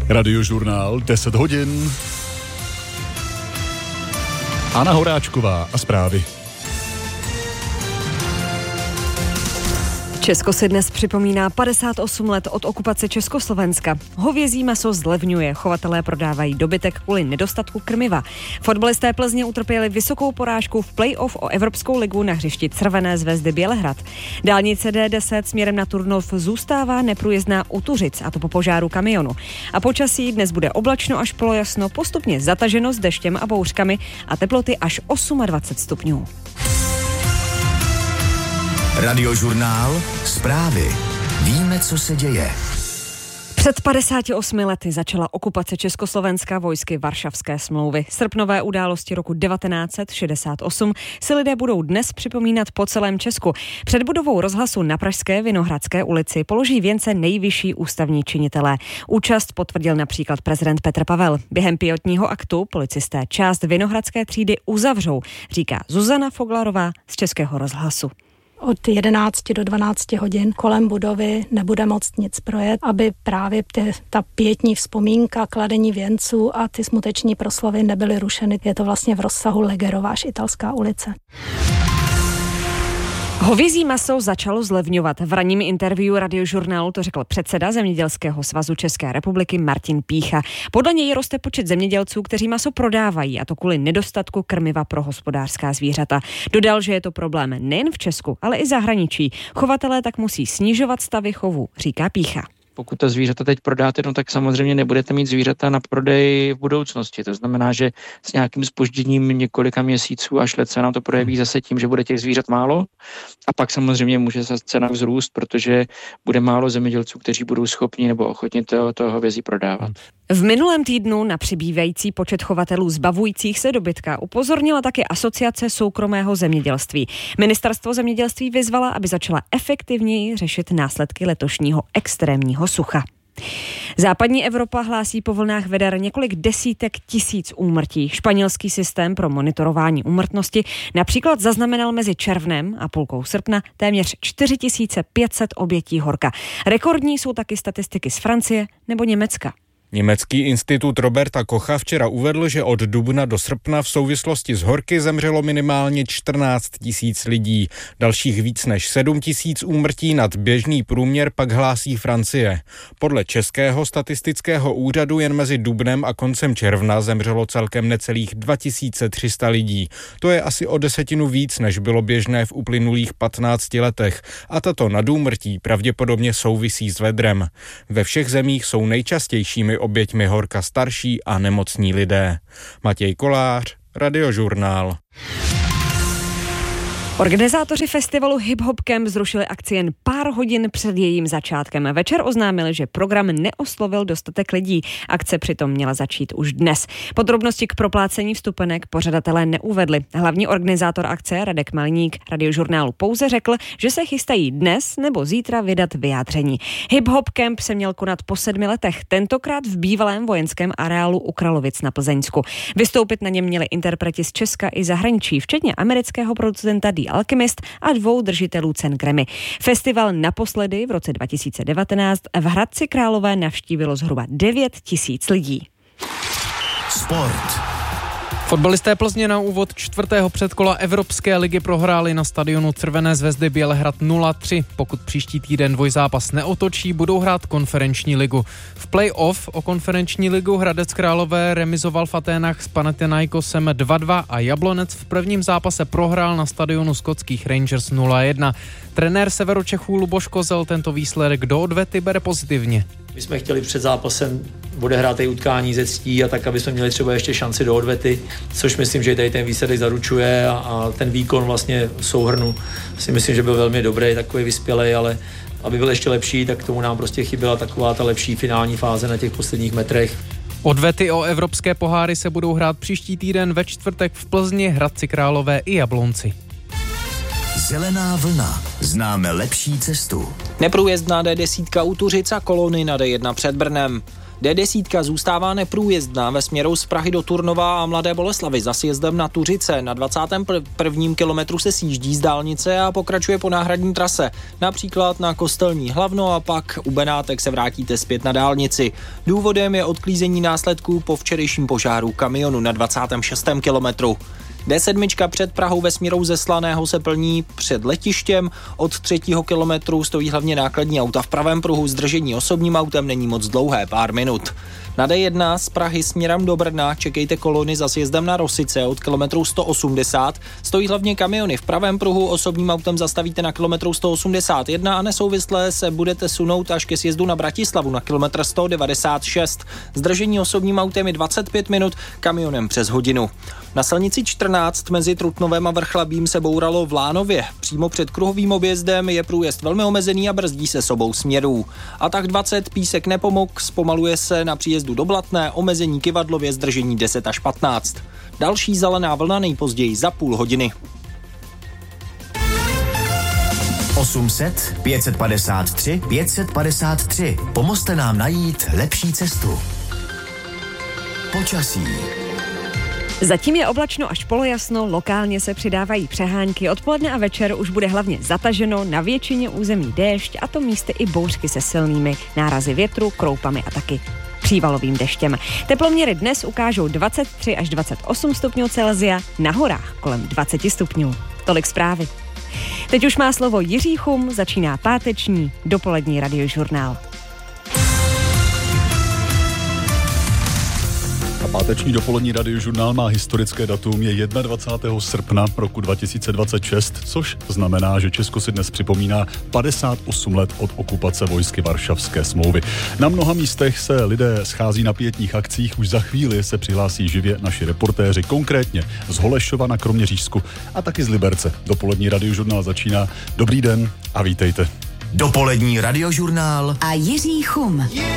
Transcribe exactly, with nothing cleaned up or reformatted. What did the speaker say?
Radiožurnál deset hodin. Anna Horáčková a zprávy. Česko si dnes připomíná padesát osm let od okupace Československa. Hovězí maso zlevňuje, chovatelé prodávají dobytek kvůli nedostatku krmiva. Fotbalisté Plzně utrpěli vysokou porážku v play-off o Evropskou ligu na hřišti Crvené Zvezdy Bělehrad. Dálnice D deset směrem na Turnov zůstává neprůjezdná u Tuřic, a to po požáru kamionu. A počasí dnes bude oblačno až polojasno, postupně zataženo s deštěm a bouřkami a teploty až dvacet osm stupňů. Radiožurnál, zprávy. Víme, co se děje. Před padesáti osmi lety začala okupace Československa vojsky Varšavské smlouvy. Srpnové události roku devatenáct set šedesát osm si lidé budou dnes připomínat po celém Česku. Před budovou rozhlasu na pražské Vinohradské ulici položí věnce nejvyšší ústavní činitelé. Účast potvrdil například prezident Petr Pavel. Během pietního aktu policisté část Vinohradské třídy uzavřou, říká Zuzana Foglarová z Českého rozhlasu. Od jedenácti do dvanácti hodin kolem budovy nebude moct nic projet, aby právě ty, ta pietní vzpomínka, kladení věnců a ty smuteční proslovy nebyly rušeny. Je to vlastně v rozsahu Legerova až Italská ulice. Hovězí maso začalo zlevňovat. V ranním interview Radiožurnálu to řekl předseda Zemědělského svazu České republiky Martin Pícha. Podle něj roste počet zemědělců, kteří maso prodávají, a to kvůli nedostatku krmiva pro hospodářská zvířata. Dodal, že je to problém nejen v Česku, ale i zahraničí. Chovatelé tak musí snižovat stavy chovu, říká Pícha. Pokud ta zvířata teď prodáte, no tak samozřejmě nebudete mít zvířata na prodej v budoucnosti. To znamená, že s nějakým zpožděním několika měsíců až let se nám to projeví zase tím, že bude těch zvířat málo, a pak samozřejmě může se cena vzrůst, protože bude málo zemědělců, kteří budou schopni nebo ochotni toho, toho hovězí prodávat. V minulém týdnu na přibývající počet chovatelů zbavujících se dobytka upozornila také Asociace soukromého zemědělství. Ministerstvo zemědělství vyzvala, aby začala efektivněji řešit následky letošního extrémního sucha. Západní Evropa hlásí po vlnách veder několik desítek tisíc úmrtí. Španělský systém pro monitorování úmrtnosti například zaznamenal mezi červnem a půlkou srpna téměř čtyři tisíce pět set obětí horka. Rekordní jsou taky statistiky z Francie nebo Německa. Německý institut Roberta Kocha včera uvedl, že od dubna do srpna v souvislosti s horky zemřelo minimálně čtrnáct tisíc lidí. Dalších víc než sedm tisíc úmrtí nad běžný průměr pak hlásí Francie. Podle Českého statistického úřadu jen mezi dubnem a koncem června zemřelo celkem necelých dva tisíce tři sta lidí. To je asi o desetinu víc, než bylo běžné v uplynulých patnácti letech. A tato nadúmrtí pravděpodobně souvisí s vedrem. Ve všech zemích jsou nejčastějšími oběťmi horka starší a nemocní lidé. Matěj Kolář, Radiožurnál. Organizátoři festivalu Hip Hop Camp zrušili akci jen pár hodin před jejím začátkem. Večer oznámili, že program neoslovil dostatek lidí. Akce přitom měla začít už dnes. Podrobnosti k proplácení vstupenek pořadatelé neuvedli. Hlavní organizátor akce Radek Malník Radiožurnálu pouze řekl, že se chystají dnes nebo zítra vydat vyjádření. Hip Hop Camp se měl konat po sedmi letech, tentokrát v bývalém vojenském areálu u Kralovic na Plzeňsku. Vystoupit na něm měli interpreti z Česka i zahraničí, včetně amerického producenta The Alchemist a dvou držitelů cen Grammy. Festival naposledy v roce dva tisíce devatenáct v Hradci Králové navštívilo zhruba devět tisíc lidí. Sport. Fotbalisté Plzně na úvod čtvrtého předkola Evropské ligy prohráli na stadionu Crvené Zvezdy Bělehrad nula tři. Pokud příští týden dvojzápas neotočí, budou hrát konferenční ligu. V play-off o konferenční ligu Hradec Králové remizoval v Aténách s Panathinaikosem dva dva a Jablonec v prvním zápase prohrál na stadionu skotských Rangers nula jedna. Trenér Severočechů Luboš Kozel tento výsledek do odvety bere pozitivně. My jsme chtěli před zápasem odehrát i utkání ze ctí a tak, aby jsme měli třeba ještě šanci do odvety, což myslím, že tady ten výsledek zaručuje a, a ten výkon vlastně v souhrnu si myslím, že byl velmi dobrý, takový vyspělej, ale aby byl ještě lepší, tak tomu nám prostě chyběla taková ta lepší finální fáze na těch posledních metrech. Odvety o evropské poháry se budou hrát příští týden ve čtvrtek v Plzni, Hradci Králové i Jablonci. Zelená vlna. Známe lepší cestu. Neprůjezdná D deset u Tuřic a kolony na D jedna před Brnem. D deset zůstává neprůjezdná ve směru z Prahy do Turnova a Mladé Boleslavi za sjezdem na Tuřice. Na dvacátém prvním kilometru se sjíždí z dálnice a pokračuje po náhradní trase. Například na Kostelní Hlavno a pak u Benátek se vrátíte zpět na dálnici. Důvodem je odklízení následků po včerejším požáru kamionu na dvacátém šestém kilometru. D sedm před Prahou ve směru ze Slaného se plní před letištěm. Od třetího kilometru stojí hlavně nákladní auta v pravém pruhu. Zdržení osobním autem není moc dlouhé, pár minut. Na D jedna z Prahy směrem do Brna čekejte kolony za sjezdem na Rosice od kilometru sto osmdesát. Stojí hlavně kamiony v pravém pruhu, osobním autem zastavíte na kilometru sto osmdesát jedna a nesouvisle se budete sunout až ke sjezdu na Bratislavu na kilometr sto devadesát šest. Zdržení osobním autem je dvacet pět minut, kamionem přes hodinu. Na silnici čtrnáct mezi Trutnovem a Vrchlabím se bouralo v Lánově. Přímo před kruhovým objezdem je průjezd velmi omezený a brzdí se s obou směrů. A tak dvacet Písek Nepomuk, zpomaluje se na příjezdu do Blatné, omezení Kyvadlově, zdržení deset až patnáct. Další zelená vlna nejpozději za půl hodiny. osm set, pět set padesát tři, pět set padesát tři. Pomozte nám najít lepší cestu. Počasí. Zatím je oblačno až polojasno, lokálně se přidávají přehánky, odpoledne a večer už bude hlavně zataženo, na většině území déšť a to místy i bouřky se silnými nárazy větru, kroupami a taky přívalovým deštěm. Teploměry dnes ukážou dvacet tři až dvacet osm stupňů Celsia, na horách kolem dvacet stupňů. Tolik zprávy. Teď už má slovo Jiří Chum, začíná páteční dopolední radiožurnál. A páteční dopolední radiožurnál má historické datum, je dvacátého prvního srpna roku dva tisíce dvacet šest, což znamená, že Česko si dnes připomíná padesát osm let od okupace vojsky Varšavské smlouvy. Na mnoha místech se lidé schází na pietních akcích, už za chvíli se přihlásí živě naši reportéři, konkrétně z Holešova na Kroměřížsku a taky z Liberce. Dopolední radiožurnál začíná. Dobrý den a vítejte. Dopolední radiožurnál a Jiří Chum.